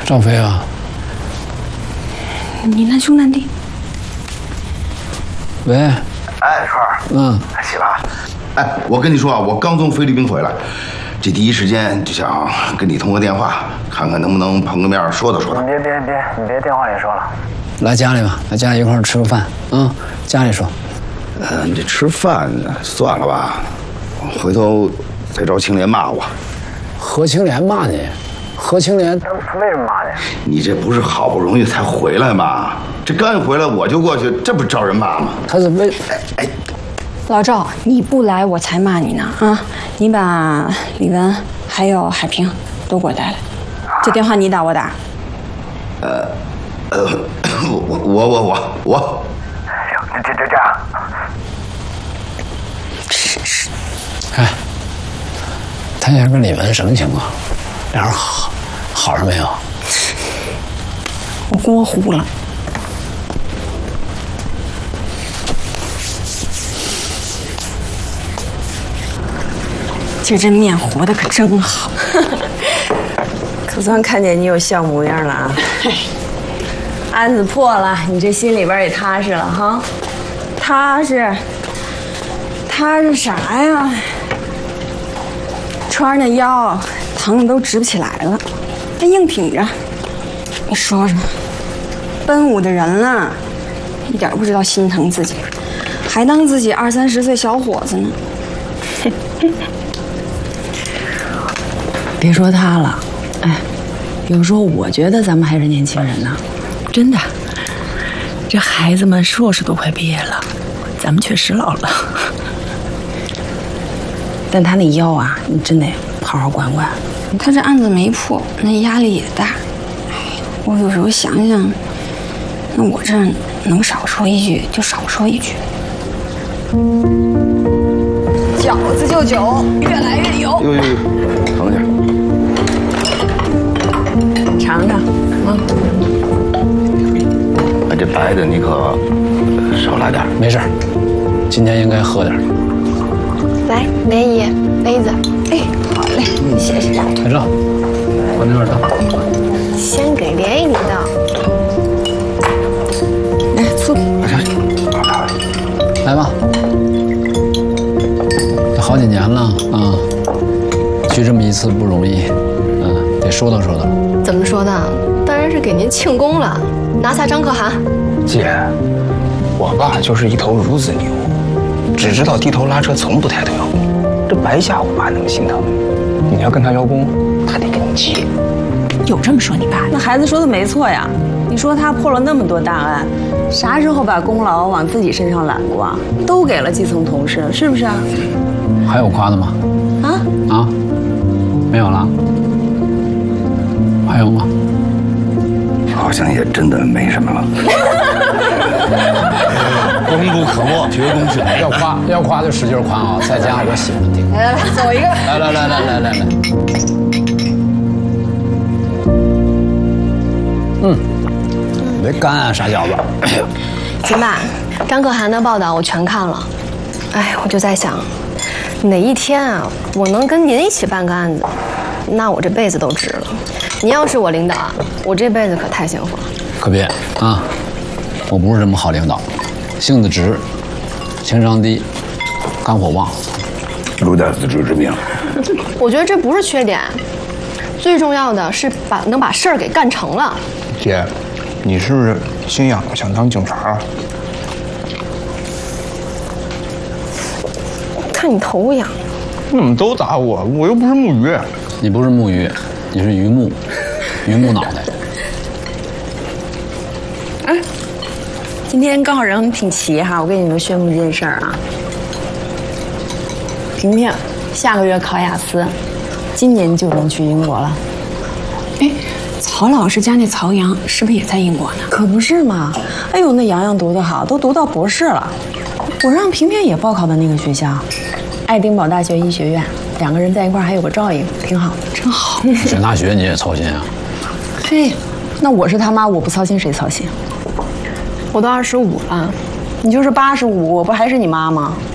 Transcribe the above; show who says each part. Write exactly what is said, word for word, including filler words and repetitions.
Speaker 1: 赵飞啊，
Speaker 2: 你难兄难弟。
Speaker 1: 喂，
Speaker 3: 哎，川儿，
Speaker 1: 嗯，
Speaker 3: 起了。哎，我跟你说啊，我刚从菲律宾回来，这第一时间就想跟你通个电话，看看能不能碰个面说道说道。
Speaker 4: 你别别别，你别电话里说了。
Speaker 1: 来家里吧，来家里一块儿吃个饭啊、嗯，家里说。
Speaker 3: 呃，这吃饭算了吧，回头再找青莲骂我。
Speaker 1: 何青莲骂你？何青莲
Speaker 4: 他为什么骂你？
Speaker 3: 你这不是好不容易才回来吗？这刚一回来我就过去，这不招人骂吗？
Speaker 1: 他是为……
Speaker 3: 哎哎，
Speaker 2: 老赵，你不来我才骂你呢啊！你把李文还有海平都给我带来。这电话你打我打？
Speaker 3: 呃呃，我我我我我。
Speaker 4: 行，就就这样。
Speaker 2: 是是。
Speaker 1: 哎，谭先生跟李文什么情况？俩人好好上没有？
Speaker 2: 我锅糊了。今儿这面和的可真好，
Speaker 5: 可算看见你有笑模样了啊！案子破了，你这心里边也踏实了哈？
Speaker 2: 踏实，踏实啥呀？川儿那腰疼的都直不起来了，还硬挺着。你说说，奔五的人了，一点不知道心疼自己，还当自己二三十岁小伙子呢。
Speaker 5: 别说他了，哎，有时候我觉得咱们还是年轻人呢，真的。这孩子们硕士都快毕业了，咱们确实老了。但他那腰啊，你真得好好管管。
Speaker 2: 他这案子没破，那压力也大。哎，我有时候想想，那我这能少说一句就少说一句。饺子就酒，越来越有。
Speaker 3: 呦呦呦，等一下。
Speaker 5: 尝尝，啊！
Speaker 3: 哎，这白的你可少来点。
Speaker 1: 没事，今天应该喝点。
Speaker 6: 来，莲姨，杯子。
Speaker 2: 哎，好嘞，谢谢。
Speaker 1: 海正，往那边倒。
Speaker 6: 先给莲姨你倒。
Speaker 2: 来，醋。
Speaker 1: 来吧。好几年了啊，去这么一次不容易，嗯，得说道说道。
Speaker 6: 怎么说呢？当然是给您庆功了。拿下张可汗。
Speaker 7: 姐，我爸就是一头孺子牛，只知道低头拉车，从不抬头邀功。这白瞎我爸那么心疼，你要跟他邀功，他得跟你急。
Speaker 5: 有这么说你爸？那孩子说的没错呀。你说他破了那么多大案，啥时候把功劳往自己身上揽过啊？都给了基层同事，是不是啊？
Speaker 1: 还有夸的吗？
Speaker 5: 啊
Speaker 1: 啊，没有了。还有吗？
Speaker 3: 好像也真的没什么了。
Speaker 1: 功不可没，绝功至美。要夸要夸就使劲夸啊！在家我喜欢听。
Speaker 2: 来来来，走一个。
Speaker 1: 来来来来来来来。嗯，别干啊，傻小子。
Speaker 6: 秦爸，张可汗的报道我全看了。哎，我就在想，哪一天啊，我能跟您一起办个案子，那我这辈子都值了。您要是我领导啊，我这辈子可太幸福了。
Speaker 1: 可别啊，我不是这么好领导，性子直，情商低，肝火旺，
Speaker 3: 有点自知之明。
Speaker 6: 我觉得这不是缺点，最重要的是把能把事儿给干成了。
Speaker 7: 姐，你是不是心痒了，想当警察啊？
Speaker 6: 看你头痒。
Speaker 7: 你怎么都打我？我又不是木鱼。
Speaker 1: 你不是木鱼，你是榆木，榆木脑袋。
Speaker 5: 哎，今天刚好人挺齐哈，我跟你们宣布一件事儿啊。萍萍下个月考雅思，今年就能去英国了。
Speaker 2: 哎，曹老师家那曹阳是不是也在英国呢？
Speaker 5: 可不是嘛！哎呦，那洋洋读得好，都读到博士了。我让萍萍也报考的那个学校，爱丁堡大学医学院，两个人在一块儿还有个照应，挺好，真好。
Speaker 1: 选大学你也操心啊？
Speaker 5: 嘿，那我是他妈，我不操心谁操心？
Speaker 6: 我都二十五了，
Speaker 5: 你就是八十五，我不还是你妈吗？